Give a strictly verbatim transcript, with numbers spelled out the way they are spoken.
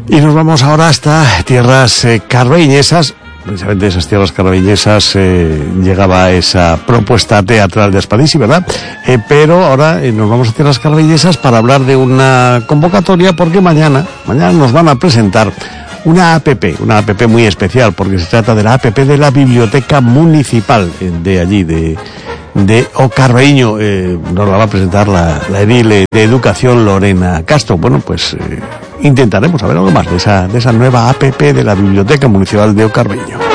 Y nos vamos ahora hasta tierras eh, carbeñesas. Precisamente de esas tierras carbeñesas eh, llegaba esa propuesta teatral de Aspadisi, ¿verdad? Eh, pero ahora eh, nos vamos a tierras carbeñesas para hablar de una convocatoria, porque mañana, mañana nos van a presentar una A P P, una A P P muy especial, porque se trata de la A P P de la Biblioteca Municipal eh, de allí, de, de O Carbeño. Eh, nos la va a presentar la, la edil de Educación, Lorena Castro. Bueno, pues eh, intentaremos saber algo más de esa, de esa nueva A P P de la Biblioteca Municipal de O Carbeño.